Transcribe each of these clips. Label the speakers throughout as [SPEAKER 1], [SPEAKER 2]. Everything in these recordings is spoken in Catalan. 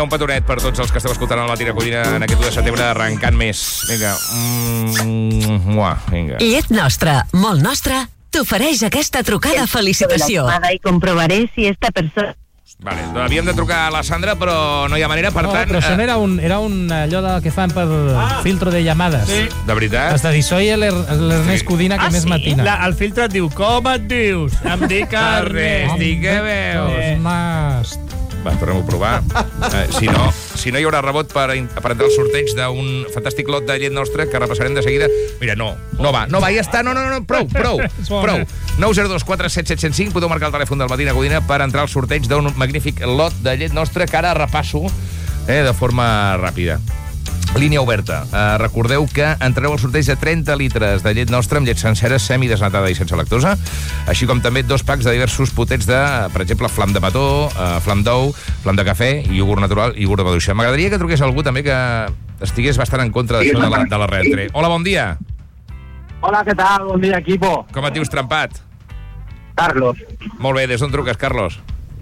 [SPEAKER 1] un petonet per tots els que esteu escoltant el Matí de Codina en aquest 1 de setembre, arrencant més. Vinga. Vinga.
[SPEAKER 2] Llet Nostra, molt nostra, t'ofereix aquesta trucada felicitació.
[SPEAKER 3] Y comprobaré si esta persona...
[SPEAKER 1] Vale, havíem de trucar a la Sandra, però no hi ha manera, per tant...
[SPEAKER 4] Però això no era un allò que fan per filtro de llamades. Sí.
[SPEAKER 1] De veritat?
[SPEAKER 4] Has de dir, soy l'Ernest Codina que més matina.
[SPEAKER 5] El filtre et diu, com et dius? Em dic Ernest.
[SPEAKER 1] Què veus? Va, tornem-ho a provar. Si no hi haurà rebot per entrar al sorteig d'un fantàstic lot de llet nostra que repassarem de seguida. Mira, no va, ja està, no, prou. 902 477 105, podeu marcar el telèfon del Matí de Codina per entrar al sorteig d'un magnífic lot de llet nostra que ara repasso de forma ràpida. Línia oberta. Recordeu que entrareu al sorteig de 30 litres de llet nostra amb llet sencera, semidesnatada i sense lactosa, així com també 2 packs de diversos potets de, per exemple, flam de mató, flam d'ou, flam de cafè, iogurt natural i iogurt de maduixa. M'agradaria que truqués algú també que estigués bastant en contra d'això de la retre. Hola, bon dia.
[SPEAKER 6] Hola, què tal? Bon dia, equipo.
[SPEAKER 1] Com et dius, trempat?
[SPEAKER 6] Carlos.
[SPEAKER 1] Molt bé, des d'on truques, Carlos?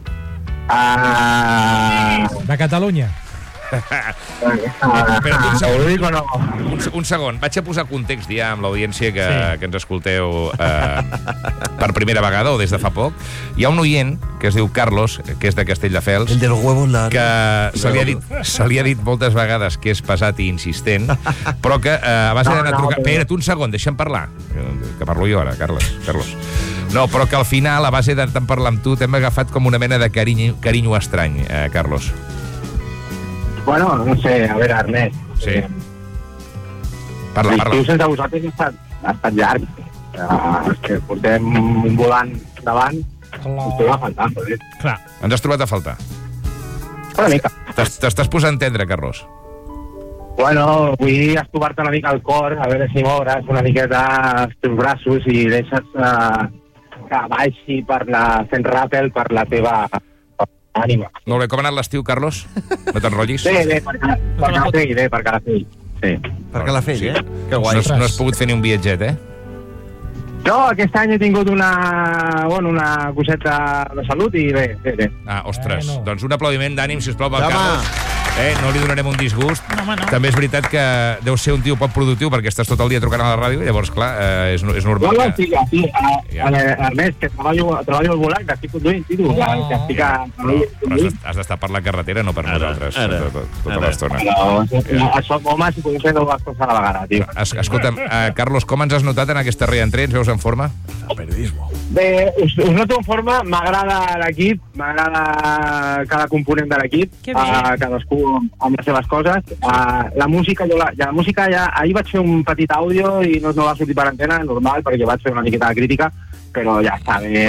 [SPEAKER 4] De Catalunya.
[SPEAKER 1] Espera't un segon. Vaig a posar context ja amb l'audiència que ens escolteu per primera vegada o des de fa poc. Hi ha un oient que es diu Carlos, que és de Castelldefels,
[SPEAKER 7] el del huevo largo,
[SPEAKER 1] que se li ha dit moltes vegades que és pesat i insistent, però que a base d'anar a trucar... Espera't un segon, deixa'm parlar, que parlo jo ara, Carlos. No, però que al final, a base d'anar parlar amb tu, t'hem agafat com una mena de carinyo estrany, Carlos.
[SPEAKER 6] Bueno, no sé, a veure, Ernest.
[SPEAKER 1] Sí. Parla.
[SPEAKER 6] L'estiu sense vosaltres ha estat llarg. És que portem un volant davant. Ens trobem a faltar, joder.
[SPEAKER 4] Clar.
[SPEAKER 1] Ens has trobat a faltar?
[SPEAKER 6] Una mica.
[SPEAKER 1] T'estàs posant tendre, Carlos?
[SPEAKER 6] Bueno, vull estovar-te una mica el cor, a veure si m'obres una miqueta els teus braços i deixes que baixi fent ràpel per la teva... ànima.
[SPEAKER 1] Molt bé, com ha anat l'estiu, Carlos? No t'enrotllis?
[SPEAKER 6] Bé, per Calafell. Sí.
[SPEAKER 7] Per Calafell,
[SPEAKER 1] sí.
[SPEAKER 7] Que guai.
[SPEAKER 1] No has pogut fer ni un viatget,
[SPEAKER 6] No, aquest any he tingut una coseta de salut i bé.
[SPEAKER 1] Ostres, doncs un aplaudiment d'ànim, sisplau, pel Carlos. No li donarem un disgust.
[SPEAKER 5] No.
[SPEAKER 1] També és veritat que deu ser un tio poc productiu perquè estàs tot el dia trucant a la ràdio, llavors, clar, és normal.
[SPEAKER 6] Sí, Ernest, que treballo al volant, que estic conduint, tio.
[SPEAKER 1] Has d'estar per la carretera, no per nosaltres, tota l'estona.
[SPEAKER 6] Som homes i podem fer dues coses a la vegada, tio.
[SPEAKER 1] Escolta'm, Carlos, com ens has notat en aquesta reentrée? Ens veus en forma?
[SPEAKER 7] Periodismo.
[SPEAKER 6] Bé, us noto en forma, m'agrada l'equip, m'agrada cada component de l'equip, cadascú amb les seves coses. La música ja... Ahir vaig fer un petit àudio i no va sortir per antena, normal, perquè vaig fer una miqueta de crítica, però ja està bé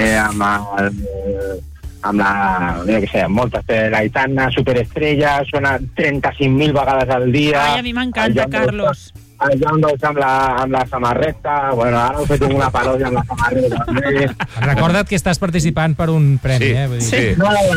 [SPEAKER 6] amb moltes de l'Aitana, Superestrella, sona 35.000 vegades al dia.
[SPEAKER 5] Ai, a mi m'encanta, Carlos.
[SPEAKER 6] El Joan Dolç amb la samarreta, ara he fet una paròdia amb la samarreta.
[SPEAKER 4] Recorda't que estàs participant per un premi,
[SPEAKER 1] Sí.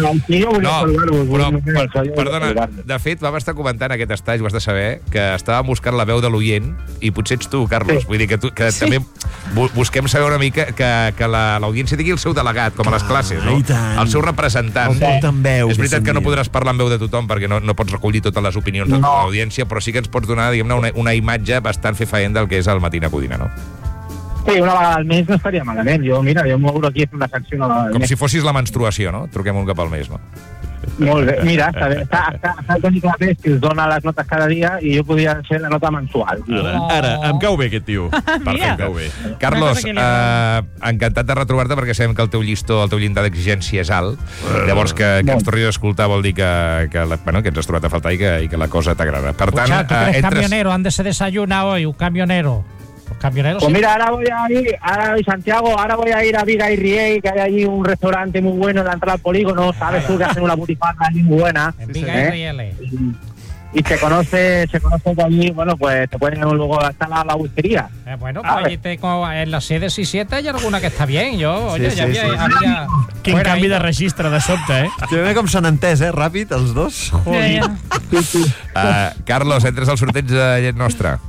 [SPEAKER 1] Perdona, de fet, vam estar comentant aquest estatge, ho has de saber, que estàvem buscant la veu de l'oient i potser ets tu, Carlos. Vull dir que també busquem saber una mica que l'audiència tingui el seu delegat, com a les classes, no? El seu representant. És veritat que no podràs parlar amb veu de tothom perquè no pots recollir totes les opinions de tota l'audiència, però sí que ens pots donar, diguem-ne, una imatge bastant fefaent del que és el Matí de Codina, no?
[SPEAKER 6] Sí, una vegada al mes no estaria malament. Jo m'obro aquí fent una secció...
[SPEAKER 1] Com si fossis la menstruació, no? Truquem un cap al mes, no?
[SPEAKER 6] Molt bé. Mira, està el Toni Clapés, que us dona les notes cada dia, i jo podria ser la nota mensual.
[SPEAKER 7] Ara, em cau bé aquest tio.
[SPEAKER 1] Perfecte. Carlos, encantat de retrobar-te perquè sabem que el teu llistó, el teu llindar d'exigència és alt. Llavors, que ens tornis a escoltar vol dir que ens has trobat a faltar i que la cosa t'agrada. Per tant,
[SPEAKER 4] ¿tú crees camionero? ¿Dónde se desayuna hoy un camionero? Los camioneros...
[SPEAKER 6] Pues mira, ahora voy a ir a Viga y Riey, que hay allí un restaurante muy bueno en la entrada al polígono, sabes tú que hacen una butifarra allí muy buena.
[SPEAKER 4] En Viga y Riey.
[SPEAKER 6] Y se conoce que allí, pues te pueden luego estar la whiskería.
[SPEAKER 4] En la sede 17 hay alguna que está bien, había...
[SPEAKER 5] Quin canvi de registre de sobte,
[SPEAKER 7] També com s'han entès, ràpid, els dos.
[SPEAKER 1] Carlos, entres al sorteig de llet nostra.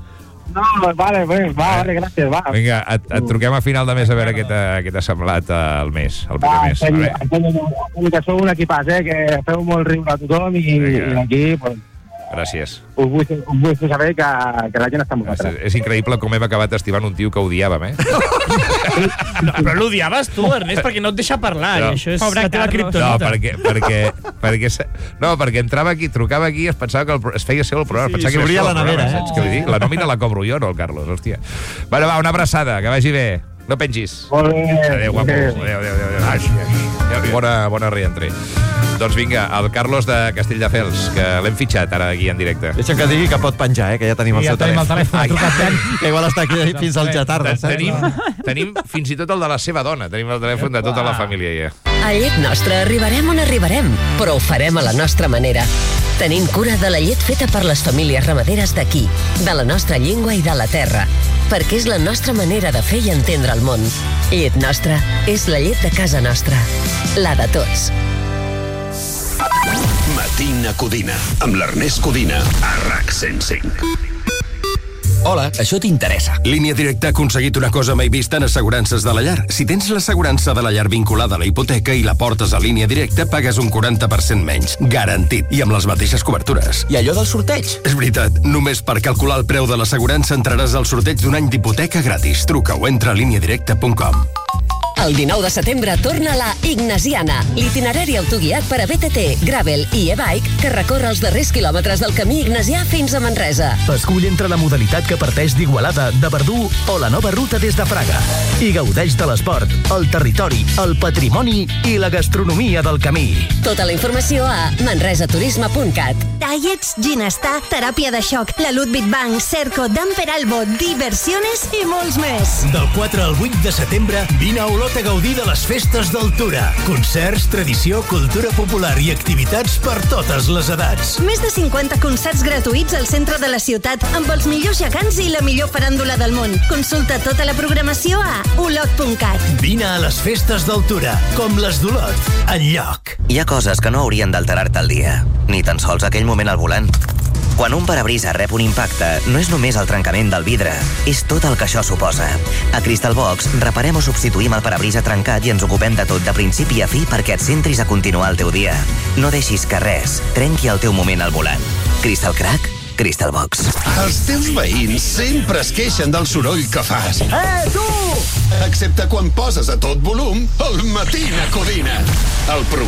[SPEAKER 6] No, vale, gràcies, va.
[SPEAKER 1] Vinga, et truquem a final de mes a veure què t'ha semblat el mes, el primer mes.
[SPEAKER 6] Que sou un equipàs, que feu molt riure a tothom i aquí... Pues,
[SPEAKER 1] gràcies.
[SPEAKER 6] Us vull fer saber que la gent està amb vosaltres.
[SPEAKER 1] És increïble com hem acabat estimant un tio que odiàvem,
[SPEAKER 5] No, però l'odiaves tu, Ernest, perquè no et deixa parlar.
[SPEAKER 1] No.
[SPEAKER 5] Això és
[SPEAKER 4] Pobre
[SPEAKER 5] la teva
[SPEAKER 4] Carlos.
[SPEAKER 5] kriptonita.
[SPEAKER 1] perquè entrava aquí, trucava aquí i es pensava que es feia seu el programa.
[SPEAKER 7] Sí,
[SPEAKER 1] Pensava que
[SPEAKER 7] s'obria
[SPEAKER 1] era
[SPEAKER 7] la
[SPEAKER 1] seu el
[SPEAKER 7] nevera,
[SPEAKER 1] programa, saps què vull dir? La nòmina la cobro jo, no el Carlos, hòstia. Bueno, va, una abraçada, que vagi bé. No pengis.
[SPEAKER 6] Molt bé.
[SPEAKER 1] Adéu, guapo. Adéu. Bona reentré. Doncs vinga, el Carlos de Castelldefels, que l'hem fitxat ara aquí en directe.
[SPEAKER 7] Deixa que digui que pot penjar, que ja tenim el seu telèfon.
[SPEAKER 4] Ha trucat tant.
[SPEAKER 7] Que igual està aquí fins al Jatarda, saps?
[SPEAKER 1] Tenim fins i tot el de la seva dona. Tenim el telèfon de tota la família, ja.
[SPEAKER 2] A Llet Nostra arribarem on arribarem, però ho farem a la nostra manera. Tenint cura de la llet feta per les famílies ramaderes d'aquí, de la nostra llengua i de la terra, perquè és la nostra manera de fer i entendre el món. Llet Nostra és la llet de casa nostra, la de tots.
[SPEAKER 8] Matina Codina, amb l'Ernest Codina, a RAC 105.
[SPEAKER 9] Hola, això t'interessa.
[SPEAKER 8] Línia Directa ha aconseguit una cosa mai vista en assegurances de la llar. Si tens l'assegurança de la llar vinculada a la hipoteca i la portes a Línia Directa, pagues un 40% menys. Garantit. I amb les mateixes cobertures.
[SPEAKER 9] I allò del sorteig?
[SPEAKER 8] És veritat. Només per calcular el preu de l'assegurança entraràs al sorteig d'un any d'hipoteca gratis. Truca o entra a lineadirecta.com.
[SPEAKER 2] El 19 de setembre torna la Ignasiana, l'itinerari autoguiat per a BTT, Gravel i e-bike que recorre els darrers quilòmetres del camí ignasià fins a Manresa.
[SPEAKER 9] Escull entre la modalitat que parteix d'Igualada, de Verdú o la nova ruta des de Fraga. I gaudeix de l'esport, el territori, el patrimoni i la gastronomia del camí.
[SPEAKER 2] Tota la informació a manresaturisme.cat.
[SPEAKER 10] Tallets, Ginestar, teràpia de xoc, la Ludwig Bank, Cerco, Dan Peralbo, diversiones i molts més.
[SPEAKER 9] Del 4 al 8 de setembre, vine a Olot a gaudir de les festes d'Altura. Concerts, tradició, cultura popular i activitats per totes les edats.
[SPEAKER 10] Més de 50 concerts gratuïts al centre de la ciutat amb els millors gegants i la millor faràndula del món. Consulta tota la programació a olot.cat.
[SPEAKER 9] Vine a les festes d'Altura, com les d'Olot, enlloc.
[SPEAKER 11] Hi ha coses que no haurien d'alterar-te el dia, ni tan sols aquell moment al volant. Quan un parabrisa rep un impacte, no és només el trencament del vidre, és tot el que això suposa. A Crystal Box reparem o substituïm el parabrisa trencat i ens ocupem de tot de principi a fi perquè et centris a continuar el teu dia. No deixis que res trenqui el teu moment al volant. Crystal Crack, Crystal Box.
[SPEAKER 8] Els teus veïns sempre es queixen del soroll que fas.
[SPEAKER 9] Tu!
[SPEAKER 8] Excepte quan poses a tot volum el Matina Codina. El programa